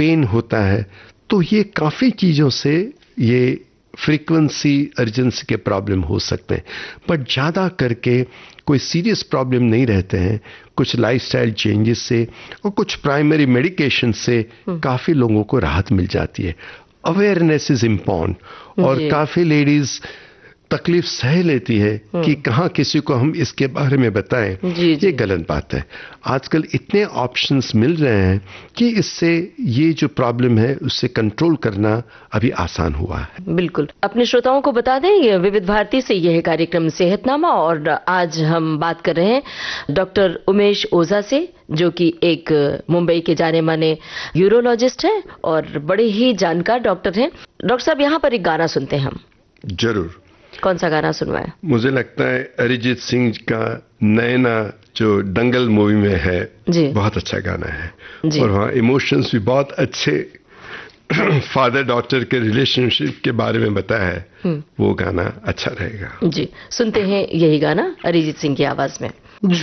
Pen होता है, तो ये काफ़ी चीज़ों से ये फ्रीक्वेंसी अर्जेंसी के प्रॉब्लम हो सकते हैं। बट ज़्यादा करके कोई सीरियस प्रॉब्लम नहीं रहते हैं। कुछ लाइफस्टाइल चेंजेस से और कुछ प्राइमरी मेडिकेशन से काफ़ी लोगों को राहत मिल जाती है। अवेयरनेस इज इम्पॉर्टेंट, और काफ़ी लेडीज़ तकलीफ सह लेती है कि कहाँ किसी को हम इसके बारे में बताएं। ये गलत बात है। आजकल इतने ऑप्शंस मिल रहे हैं कि इससे ये जो प्रॉब्लम है उससे कंट्रोल करना अभी आसान हुआ है। बिल्कुल। अपने श्रोताओं को बता दें, विविध भारती से यह कार्यक्रम सेहतनामा, और आज हम बात कर रहे हैं डॉक्टर उमेश ओझा से, जो कि एक मुंबई के जाने माने यूरोलॉजिस्ट हैं और बड़े ही जानकार डॉक्टर हैं। डॉक्टर साहब, यहाँ पर एक गाना सुनते हैं हम। जरूर। कौन सा गाना सुनवाएं? मुझे लगता है अरिजीत सिंह का नैना जो दंगल मूवी में है, बहुत अच्छा गाना है और वहाँ इमोशंस भी बहुत अच्छे फादर डॉटर के रिलेशनशिप के बारे में बताया है। वो गाना अच्छा रहेगा। जी, सुनते हैं यही गाना अरिजीत सिंह की आवाज में।